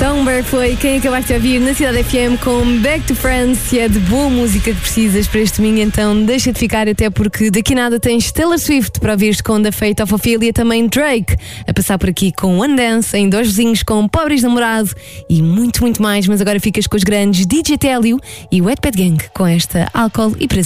Tomber foi quem acabaste de ouvir na Cidade FM com Back to Friends. Se é de boa música que precisas para este domingo, então deixa de ficar, até porque daqui a nada tens Taylor Swift para ouvires com The Fate of Ophelia, também Drake a passar por aqui com One Dance, em Dois Vizinhos com Pobres Namorado e muito, muito mais. Mas agora ficas com os grandes DJ Télio e Wet Pet Gang com esta Álcool e Prazer.